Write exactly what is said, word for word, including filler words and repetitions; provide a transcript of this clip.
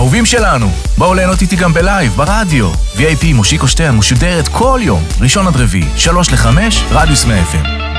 אהובים שלנו, בואו ליהנות איתי גם בלייב, ברדיו. וי איי פי מושיקו שטרן משודרת כל יום, ראשון עד רביעי, שלוש לחמש, רדיוס מאה אף אם.